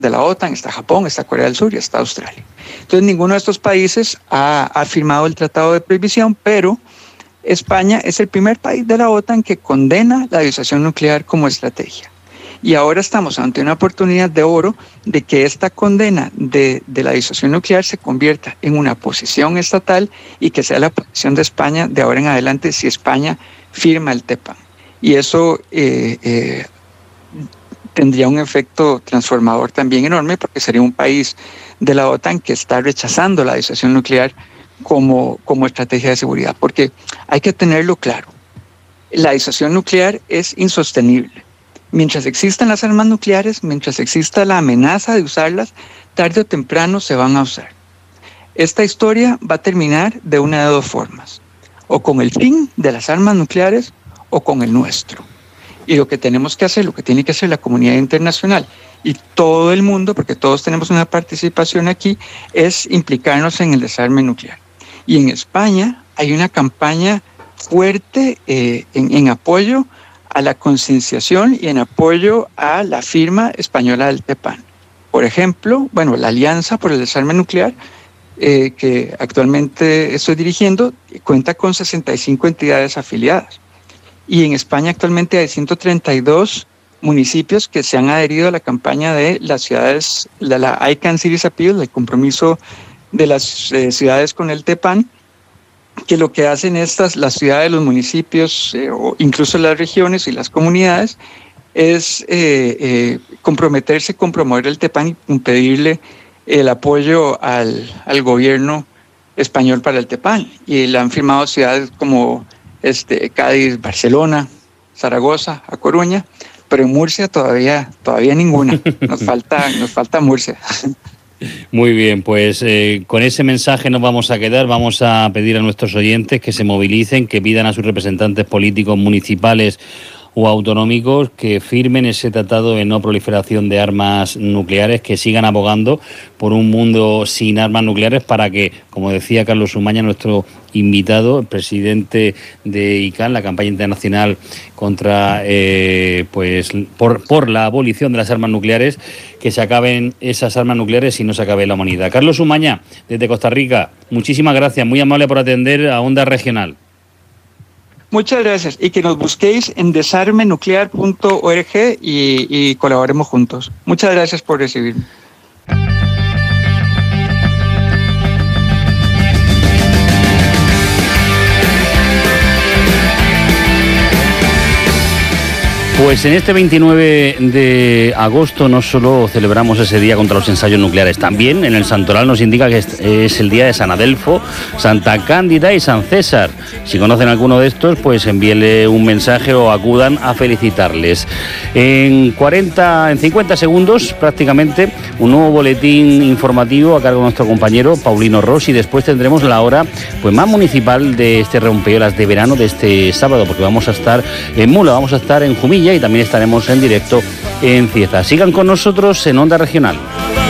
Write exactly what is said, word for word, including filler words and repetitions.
de la OTAN, está Japón, está Corea del Sur y está Australia. Entonces, ninguno de estos países ha, ha firmado el Tratado de Prohibición, pero España es el primer país de la OTAN que condena la disuasión nuclear como estrategia. Y ahora estamos ante una oportunidad de oro de que esta condena de, de la disuasión nuclear se convierta en una posición estatal y que sea la posición de España de ahora en adelante si España firma el TEPAN. Y eso eh, eh, tendría un efecto transformador también enorme, porque sería un país de la OTAN que está rechazando la disuasión nuclear como, como estrategia de seguridad. Porque hay que tenerlo claro, la disuasión nuclear es insostenible. Mientras existan las armas nucleares, mientras exista la amenaza de usarlas, tarde o temprano se van a usar. Esta historia va a terminar de una de dos formas, o con el fin de las armas nucleares o con el nuestro. Y lo que tenemos que hacer, lo que tiene que hacer la comunidad internacional y todo el mundo, porque todos tenemos una participación aquí, es implicarnos en el desarme nuclear. Y en España hay una campaña fuerte eh, en, en apoyo a la concienciación y en apoyo a la firma española del TEPAN. Por ejemplo, bueno, la Alianza por el Desarme Nuclear, eh, que actualmente estoy dirigiendo, cuenta con sesenta y cinco entidades afiliadas. Y en España actualmente hay ciento treinta y dos municipios que se han adherido a la campaña de las ciudades, de la I C A N Cities Appeal, el compromiso de las eh, ciudades con el TEPAN, que lo que hacen estas, las ciudades, los municipios, eh, o incluso las regiones y las comunidades, es eh, eh, comprometerse con promover el TEPAN y pedirle el apoyo al, al gobierno español para el TEPAN. Y la han firmado ciudades como este, Cádiz, Barcelona, Zaragoza, A Coruña, pero en Murcia todavía, todavía ninguna. Nos falta, nos falta Murcia. Muy bien, pues eh, con ese mensaje nos vamos a quedar. Vamos a pedir a nuestros oyentes que se movilicen, que pidan a sus representantes políticos municipales o autonómicos que firmen ese tratado de no proliferación de armas nucleares, que sigan abogando por un mundo sin armas nucleares para que, como decía Carlos Umaña, nuestro invitado, el presidente de I C A N, la campaña internacional contra eh, pues por, por la abolición de las armas nucleares, que se acaben esas armas nucleares y no se acabe la humanidad. Carlos Umaña, desde Costa Rica, muchísimas gracias, muy amable por atender a Onda Regional. Muchas gracias, y que nos busquéis en desarme nuclear punto org y, y colaboremos juntos. Muchas gracias por recibirme. Pues en este veintinueve de agosto no solo celebramos ese día contra los ensayos nucleares, también en el santoral nos indica que es el día de San Adelfo, Santa Cándida y San César. Si conocen alguno de estos, pues envíenle un mensaje o acudan a felicitarles. En cuarenta, en cincuenta segundos prácticamente, un nuevo boletín informativo a cargo de nuestro compañero Paulino Rossi, y después tendremos la hora pues más municipal de este rompeolas de verano de este sábado, porque vamos a estar en Mula, vamos a estar en Jumilla y también estaremos en directo en Cieza. Sigan con nosotros en Onda Regional.